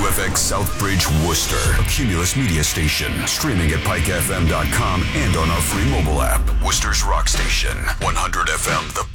WFX Southbridge, Worcester, a Cumulus media station. Streaming at pikefm.com and on our free mobile app. Worcester's Rock Station, 100 FM, the